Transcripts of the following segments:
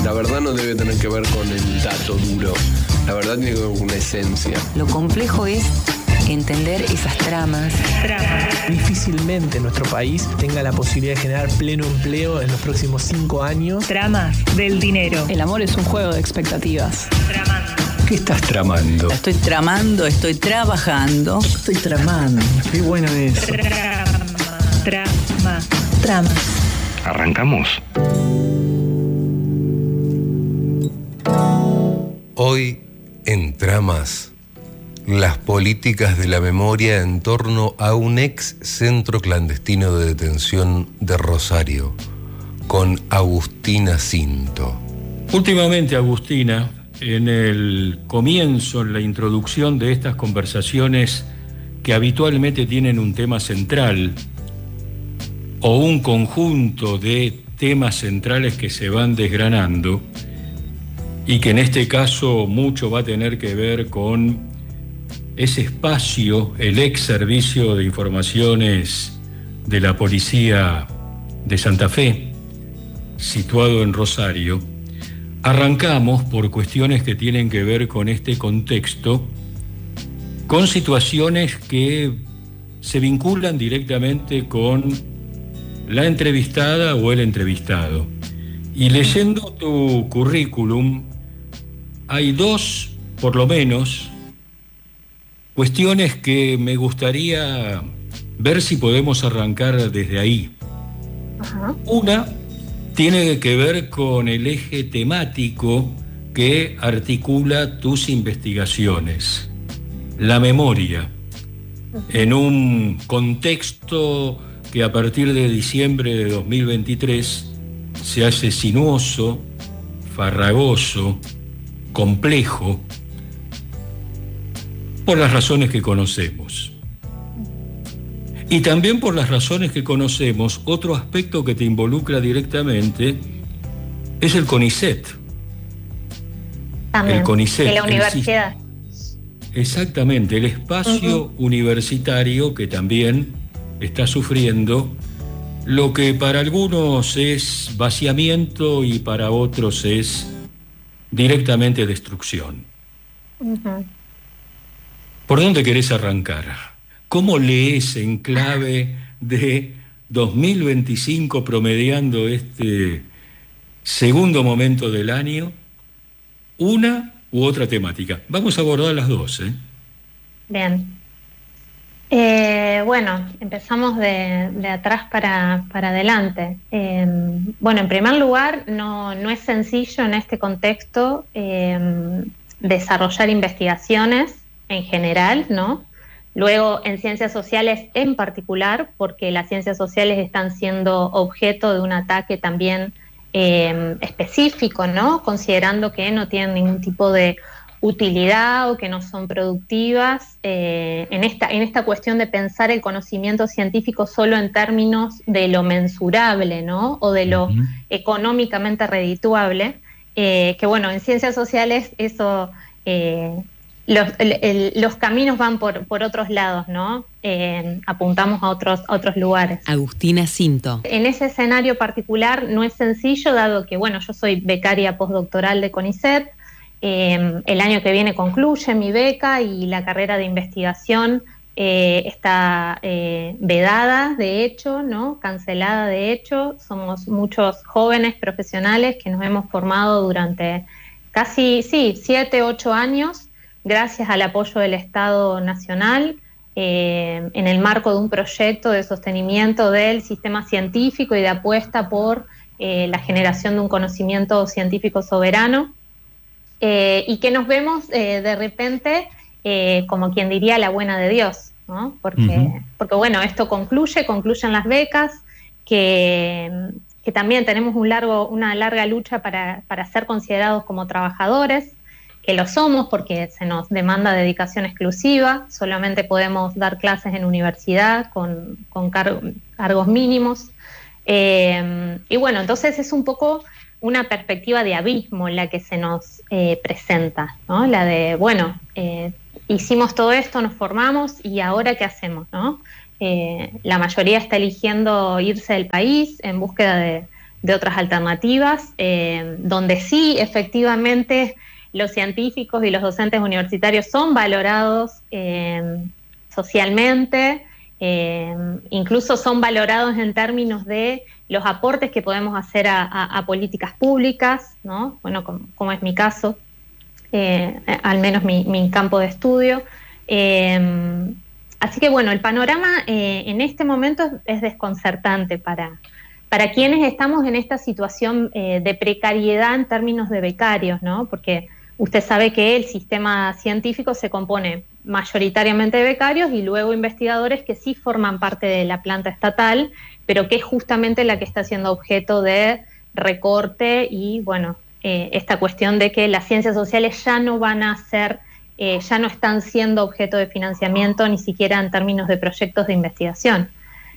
La verdad no debe tener que ver con el dato duro. La verdad tiene que ver con una esencia. Lo complejo es entender esas tramas. Difícilmente nuestro país tenga la posibilidad de generar pleno empleo en los próximos 5 años. Tramas del dinero. El amor es un juego de expectativas. Tramando. ¿Qué estás tramando? Estoy tramando, estoy trabajando. Estoy tramando. Qué bueno eso. Trama. ¿Arrancamos? Hoy, en Tramas, las políticas de la memoria en torno a un ex centro clandestino de detención de Rosario, con Agustina Cinto. Últimamente, Agustina, en el comienzo, en la introducción de estas conversaciones que habitualmente tienen un tema central o un conjunto de temas centrales que se van desgranando y que en este caso mucho va a tener que ver con ese espacio, el ex servicio de informaciones de la policía de Santa Fe, situado en Rosario. Arrancamos por cuestiones que tienen que ver con este contexto, con situaciones que se vinculan directamente con la entrevistada o el entrevistado. Y leyendo tu currículum, hay dos, por lo menos, cuestiones que me gustaría ver si podemos arrancar desde ahí. Ajá. Una tiene que ver con el eje temático que articula tus investigaciones, la memoria, en un contexto que a partir de diciembre de 2023 se hace sinuoso, farragoso, complejo, por las razones que conocemos. Y también por las razones que conocemos, otro aspecto que te involucra directamente es el CONICET. También, el CONICET, de la universidad. Exactamente, el espacio universitario que también está sufriendo lo que para algunos es vaciamiento y para otros es directamente destrucción. ¿Por dónde querés arrancar? ¿Cómo lees en clave de 2025 promediando este segundo momento del año una u otra temática? Vamos a abordar las dos, ¿eh? Bien. Bueno, empezamos de atrás para adelante. Bueno, en primer lugar, no es sencillo en este contexto desarrollar investigaciones en general, ¿no? Luego, en ciencias sociales en particular, porque las ciencias sociales están siendo objeto de un ataque también específico, ¿no? Considerando que no tienen ningún tipo de utilidad o que no son productivas en esta cuestión de pensar el conocimiento científico solo en términos de lo mensurable, ¿no? O de lo económicamente redituable, que bueno, en ciencias sociales eso... Los caminos van por otros lados, ¿no? Apuntamos a otros lugares. Agustina Cinto. En ese escenario particular no es sencillo, dado que, bueno, yo soy becaria postdoctoral de CONICET. El año que viene concluye mi beca y la carrera de investigación está vedada, de hecho, ¿no? Cancelada, de hecho. Somos muchos jóvenes profesionales que nos hemos formado durante casi, 7, 8 años, gracias al apoyo del Estado Nacional, en el marco de un proyecto de sostenimiento del sistema científico y de apuesta por la generación de un conocimiento científico soberano, y que nos vemos de repente como quien diría la buena de Dios, ¿no? Porque bueno, esto concluyen las becas, que también tenemos una larga lucha para ser considerados como trabajadores, que lo somos porque se nos demanda dedicación exclusiva, solamente podemos dar clases en universidad con cargos mínimos. Y bueno, entonces es un poco una perspectiva de abismo la que se nos presenta, ¿no? La de, bueno, hicimos todo esto, nos formamos y ahora ¿qué hacemos, no? La mayoría está eligiendo irse del país en búsqueda otras alternativas, donde sí efectivamente los científicos y los docentes universitarios son valorados socialmente, incluso son valorados en términos de los aportes que podemos hacer a políticas públicas, ¿no? Bueno, como es mi caso, al menos mi campo de estudio. Así que bueno, el panorama en este momento es desconcertante para quienes estamos en esta situación de precariedad en términos de becarios, ¿no? Porque usted sabe que el sistema científico se compone mayoritariamente de becarios y luego investigadores que sí forman parte de la planta estatal, pero que es justamente la que está siendo objeto de recorte y, bueno, esta cuestión de que las ciencias sociales ya no van a ser, ya no están siendo objeto de financiamiento ni siquiera en términos de proyectos de investigación.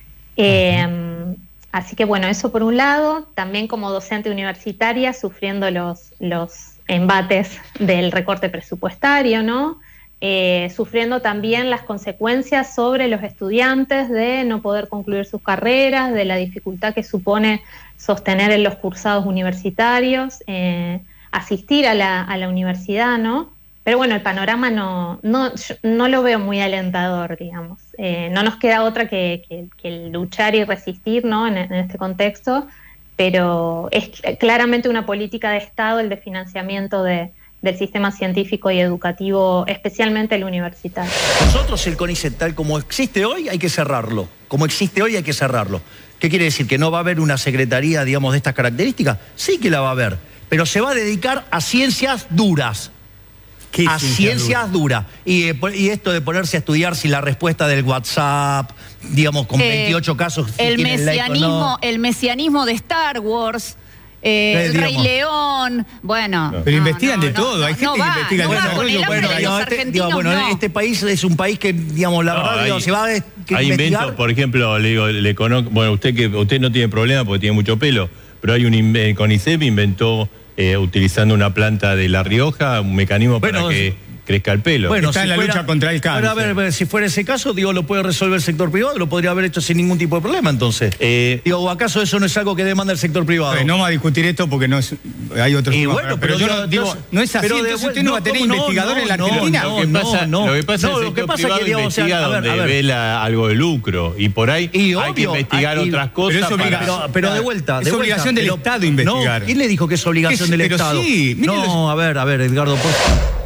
Así que, bueno, eso por un lado, también como docente universitaria sufriendo los embates del recorte presupuestario, ¿no? Sufriendo también las consecuencias sobre los estudiantes de no poder concluir sus carreras, de la dificultad que supone sostener en los cursados universitarios, asistir a la universidad, ¿no? Pero bueno, el panorama no lo veo muy alentador, digamos. No nos queda otra que luchar y resistir, ¿no? en este contexto, pero es claramente una política de Estado el de financiamiento del sistema científico y educativo, especialmente el universitario. Nosotros el CONICET, tal como existe hoy, hay que cerrarlo. Como existe hoy, hay que cerrarlo. ¿Qué quiere decir? ¿Que no va a haber una secretaría, digamos, de estas características? Sí que la va a haber, pero se va a dedicar a ciencias duras. A ciencias duras. Y esto de ponerse a estudiar si la respuesta del WhatsApp, digamos, con 28 casos... El mesianismo de Star Wars... el Rey León, bueno... Pero investigan de todo, hay gente que investiga de todo. Este país es un país que, digamos, la verdad, digamos, se va a hay inventos, por ejemplo, le conozco, bueno, usted no tiene problema porque tiene mucho pelo, pero hay un CONICET inventó, utilizando una planta de La Rioja, un mecanismo para que crezca el pelo. Bueno, está en la lucha contra el cáncer. A ver, si fuera ese caso, digo, lo puede resolver el sector privado, lo podría haber hecho sin ningún tipo de problema, entonces. Digo, ¿o acaso eso no es algo que demanda el sector privado? No vamos a discutir esto porque no es, hay otros temas. Bueno, pero yo no digo, no es así, entonces usted no va a tener investigadores en la Argentina. Lo que pasa es que el sector privado investiga donde ve algo de lucro, y por ahí hay que investigar otras cosas. Pero de vuelta. Es obligación del Estado investigar. ¿Quién le dijo que es obligación del Estado? Sí, no, a ver, Edgardo, por favor.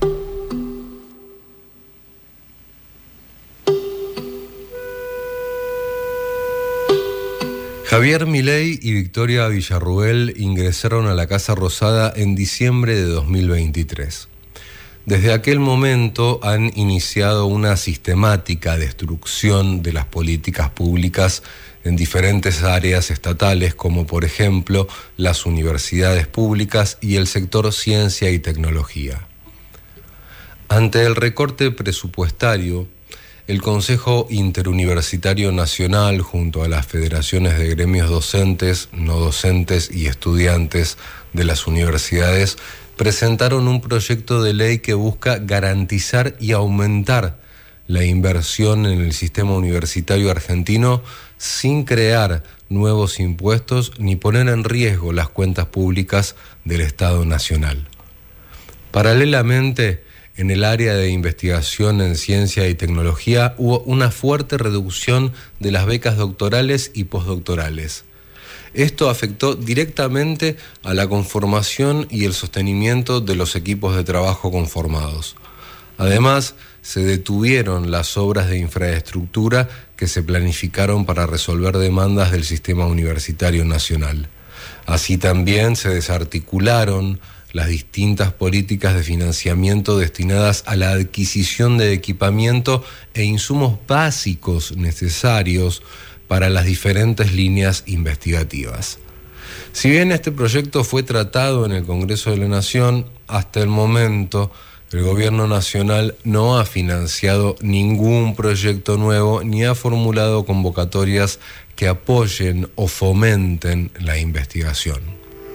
Javier Milei y Victoria Villarruel ingresaron a la Casa Rosada en diciembre de 2023. Desde aquel momento han iniciado una sistemática destrucción de las políticas públicas en diferentes áreas estatales, como por ejemplo las universidades públicas y el sector ciencia y tecnología. Ante el recorte presupuestario, el Consejo Interuniversitario Nacional, junto a las federaciones de gremios docentes, no docentes y estudiantes de las universidades, presentaron un proyecto de ley que busca garantizar y aumentar la inversión en el sistema universitario argentino sin crear nuevos impuestos ni poner en riesgo las cuentas públicas del Estado Nacional. Paralelamente, en el área de investigación en ciencia y tecnología hubo una fuerte reducción de las becas doctorales y postdoctorales. Esto afectó directamente a la conformación y el sostenimiento de los equipos de trabajo conformados. Además, se detuvieron las obras de infraestructura que se planificaron para resolver demandas del sistema universitario nacional. Así también se desarticularon las distintas políticas de financiamiento destinadas a la adquisición de equipamiento e insumos básicos necesarios para las diferentes líneas investigativas. Si bien este proyecto fue tratado en el Congreso de la Nación, hasta el momento el Gobierno Nacional no ha financiado ningún proyecto nuevo ni ha formulado convocatorias que apoyen o fomenten la investigación.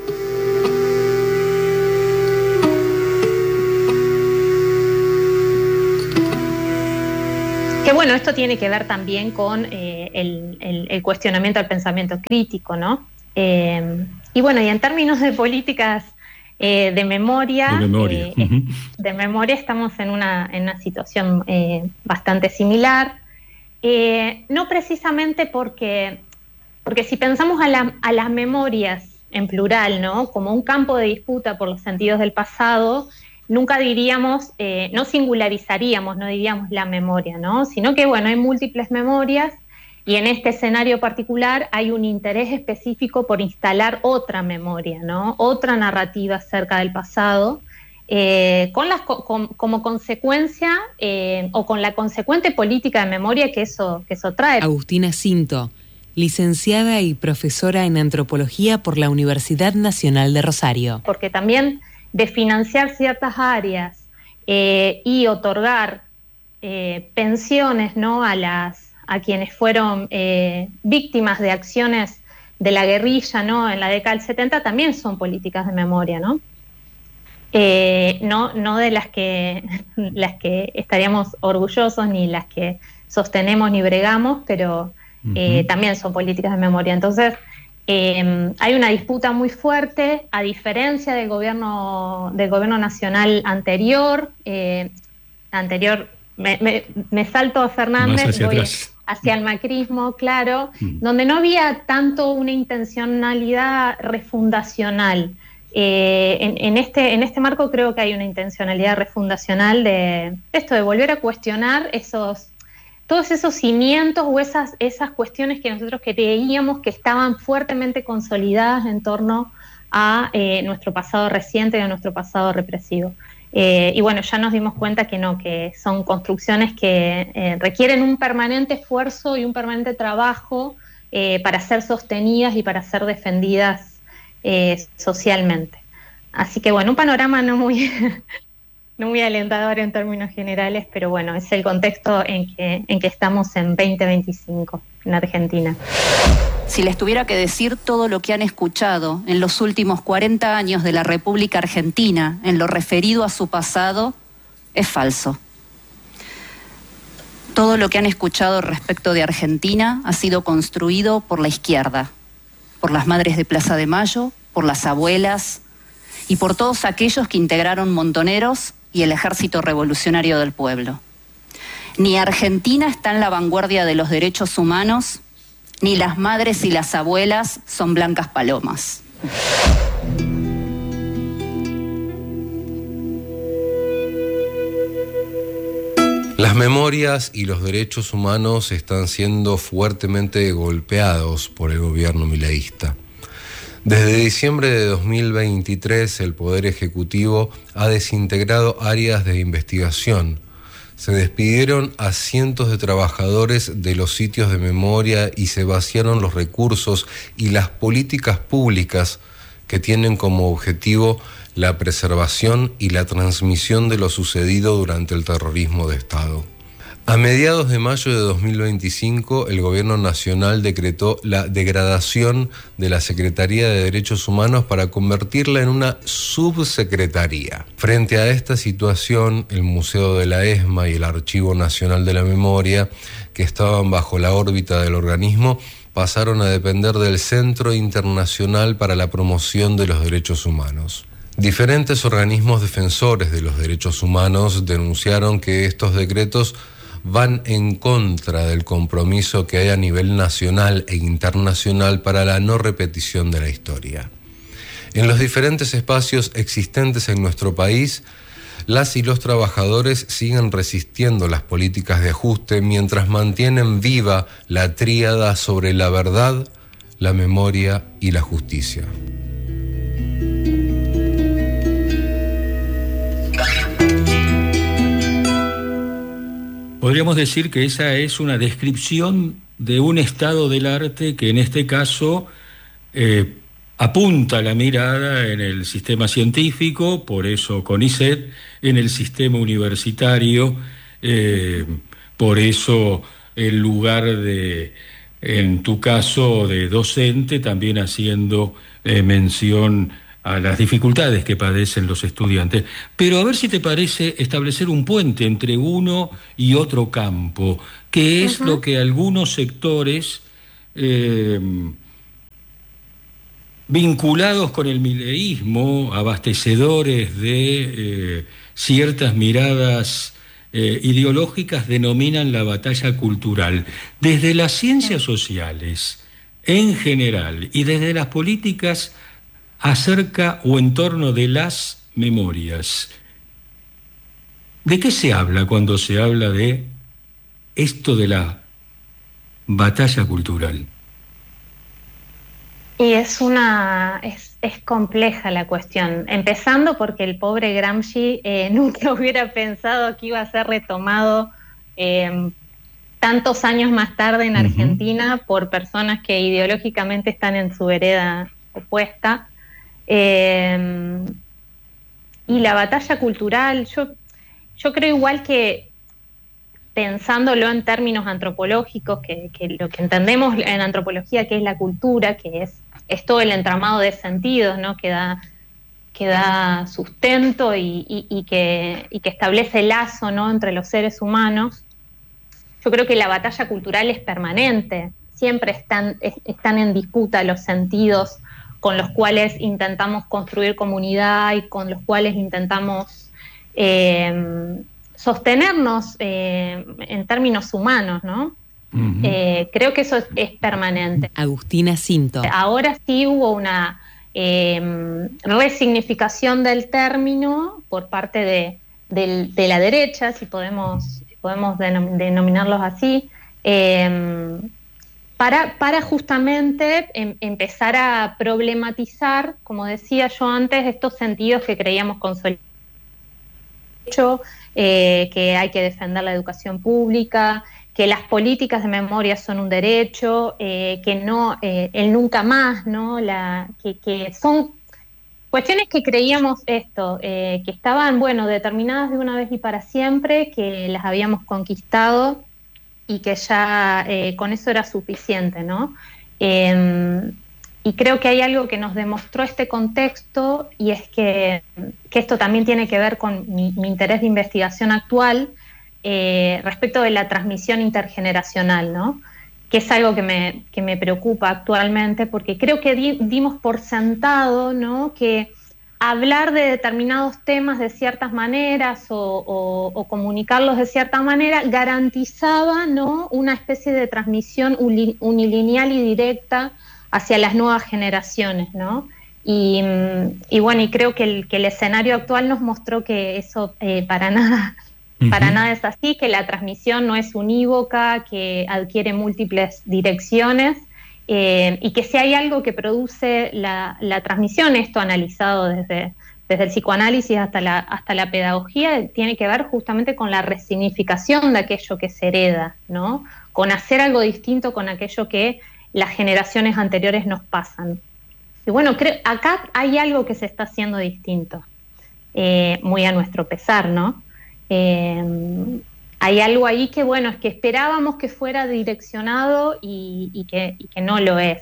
Que bueno, esto tiene que ver también con el cuestionamiento al pensamiento crítico, ¿no? Y bueno, y en términos de políticas de memoria estamos en una situación bastante similar, no precisamente porque si pensamos a las memorias en plural, ¿no? Como un campo de disputa por los sentidos del pasado, nunca diríamos, no singularizaríamos, no diríamos la memoria, ¿no? Sino que, bueno, hay múltiples memorias y en este escenario particular hay un interés específico por instalar otra memoria, ¿no? Otra narrativa acerca del pasado, como consecuencia o con la consecuente política de memoria que eso trae. Agustina Cinto, licenciada y profesora en antropología por la Universidad Nacional de Rosario. Porque también de financiar ciertas áreas y otorgar pensiones, ¿no? a quienes fueron víctimas de acciones de la guerrilla, ¿no? En la década del 70 también son políticas de memoria, ¿no? No de las que estaríamos orgullosos ni las que sostenemos ni bregamos, pero también son políticas de memoria. Entonces, hay una disputa muy fuerte, a diferencia del gobierno nacional anterior. Me salto a Fernández, voy hacia el macrismo, claro, donde no había tanto una intencionalidad refundacional. En este marco creo que hay una intencionalidad refundacional de esto, de volver a cuestionar todos esos cimientos o esas cuestiones que nosotros creíamos que estaban fuertemente consolidadas en torno a nuestro pasado reciente y a nuestro pasado represivo. Y bueno, ya nos dimos cuenta que no, que son construcciones que requieren un permanente esfuerzo y un permanente trabajo para ser sostenidas y para ser defendidas socialmente. Así que bueno, un panorama no muy alentador en términos generales, pero bueno, es el contexto en que estamos en 2025 en Argentina. Si les tuviera que decir todo lo que han escuchado en los últimos 40 años de la República Argentina en lo referido a su pasado, es falso. Todo lo que han escuchado respecto de Argentina ha sido construido por la izquierda, por las madres de Plaza de Mayo, por las abuelas y por todos aquellos que integraron Montoneros y el Ejército Revolucionario del Pueblo. Ni Argentina está en la vanguardia de los derechos humanos, ni las madres y las abuelas son blancas palomas. Las memorias y los derechos humanos están siendo fuertemente golpeados por el gobierno mileísta. Desde diciembre de 2023, el Poder Ejecutivo ha desintegrado áreas de investigación. Se despidieron a cientos de trabajadores de los sitios de memoria y se vaciaron los recursos y las políticas públicas que tienen como objetivo la preservación y la transmisión de lo sucedido durante el terrorismo de Estado. A mediados de mayo de 2025, el Gobierno Nacional decretó la degradación de la Secretaría de Derechos Humanos para convertirla en una subsecretaría. Frente a esta situación, el Museo de la ESMA y el Archivo Nacional de la Memoria, que estaban bajo la órbita del organismo, pasaron a depender del Centro Internacional para la Promoción de los Derechos Humanos. Diferentes organismos defensores de los derechos humanos denunciaron que estos decretos van en contra del compromiso que hay a nivel nacional e internacional para la no repetición de la historia. En los diferentes espacios existentes en nuestro país, las y los trabajadores siguen resistiendo las políticas de ajuste mientras mantienen viva la tríada sobre la verdad, la memoria y la justicia. Podríamos decir que esa es una descripción de un estado del arte que en este caso apunta la mirada en el sistema científico, por eso CONICET, en el sistema universitario, por eso el lugar en tu caso, de docente, también haciendo mención a las dificultades que padecen los estudiantes. Pero a ver si te parece establecer un puente entre uno y otro campo, que es lo que algunos sectores vinculados con el mileísmo, abastecedores de ciertas miradas ideológicas, denominan la batalla cultural. Desde las ciencias sociales en general y desde las políticas acerca o en torno de las memorias, ¿de qué se habla cuando se habla de esto de la batalla cultural? Y es compleja la cuestión, empezando porque el pobre Gramsci nunca hubiera pensado que iba a ser retomado tantos años más tarde en Argentina por personas que ideológicamente están en su vereda opuesta. Y la batalla cultural, yo creo igual que pensándolo en términos antropológicos, que lo que entendemos en antropología que es la cultura, que es todo el entramado de sentidos, ¿no? que da sustento y que establece lazo, ¿no? entre los seres humanos. Yo creo que la batalla cultural es permanente, siempre están en disputa los sentidos con los cuales intentamos construir comunidad y con los cuales intentamos sostenernos en términos humanos, ¿no? Creo que eso es permanente. Agustina Cinto. Ahora sí hubo una resignificación del término por parte de la derecha, si podemos denominarlos así, para justamente empezar a problematizar, como decía yo antes, estos sentidos que creíamos consolidados, que hay que defender la educación pública, que las políticas de memoria son un derecho, que no, el nunca más, ¿no? Que son cuestiones que creíamos que estaban, determinadas de una vez y para siempre, que las habíamos conquistado y que ya con eso era suficiente, ¿no? Y creo que hay algo que nos demostró este contexto, y es que esto también tiene que ver con mi interés de investigación actual respecto de la transmisión intergeneracional, ¿no? Que es algo que me preocupa actualmente, porque creo que dimos por sentado, ¿no? que hablar de determinados temas de ciertas maneras o comunicarlos de cierta manera garantizaba, ¿no? una especie de transmisión unilineal y directa hacia las nuevas generaciones, ¿no? Y creo que el escenario actual nos mostró que eso para nada es así, que la transmisión no es unívoca, que adquiere múltiples direcciones, y que si hay algo que produce la transmisión, esto analizado desde el psicoanálisis hasta la pedagogía, tiene que ver justamente con la resignificación de aquello que se hereda, ¿no? Con hacer algo distinto con aquello que las generaciones anteriores nos pasan. Y creo acá hay algo que se está haciendo distinto, muy a nuestro pesar, ¿no? Hay algo ahí que, es que esperábamos que fuera direccionado y que no lo es.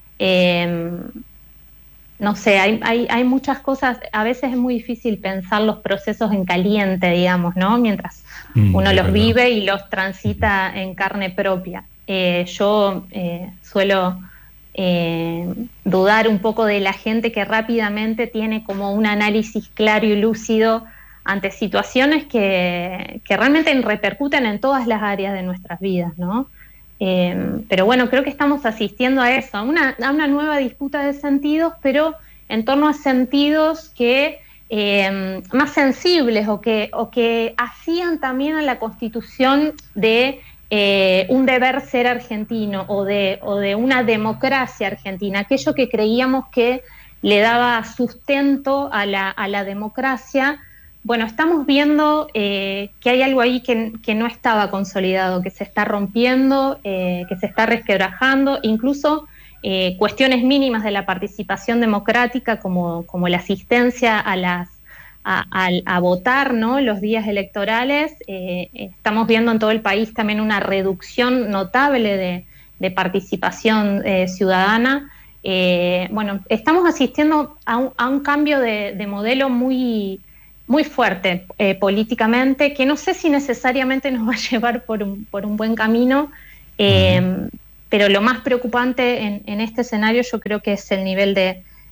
No sé, hay muchas cosas, a veces es muy difícil pensar los procesos en caliente, digamos, ¿no? Mientras uno los vive y los transita en carne propia. Yo suelo dudar un poco de la gente que rápidamente tiene como un análisis claro y lúcido ante situaciones que realmente repercuten en todas las áreas de nuestras vidas, ¿no? Pero creo que estamos asistiendo a eso, a una nueva disputa de sentidos, pero en torno a sentidos que más sensibles o que hacían también a la constitución de un deber ser argentino o de una democracia argentina, aquello que creíamos que le daba sustento a la democracia. Estamos viendo que hay algo ahí que no estaba consolidado, que se está rompiendo, que se está resquebrajando, incluso cuestiones mínimas de la participación democrática como la asistencia a votar, ¿no? Los días electorales. Estamos viendo en todo el país también una reducción notable de participación ciudadana. Estamos asistiendo a un cambio de modelo muy fuerte políticamente, que no sé si necesariamente nos va a llevar por un buen camino, pero lo más preocupante en este escenario yo creo que es el nivel de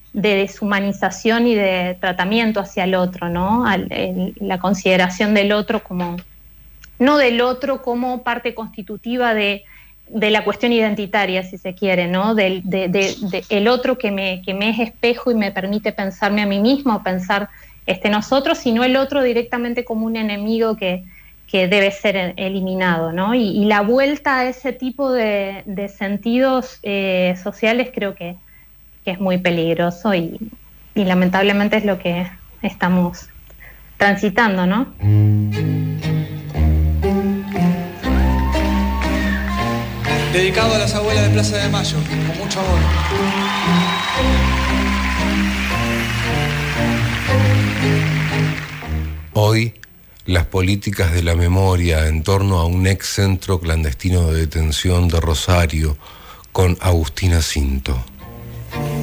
deshumanización y de tratamiento hacia el otro, ¿no? La consideración del otro como, no del otro como parte constitutiva de la cuestión identitaria, si se quiere, ¿no? El otro que me es espejo y me permite pensarme a mí mismo, pensar nosotros, sino el otro directamente como un enemigo que debe ser eliminado, ¿no? Y la vuelta a ese tipo de sentidos sociales creo que es muy peligroso y lamentablemente es lo que estamos transitando, ¿no? Dedicado a las abuelas de Plaza de Mayo, con mucho amor. Hoy, las políticas de la memoria en torno a un ex centro clandestino de detención de Rosario con Agustina Cinto.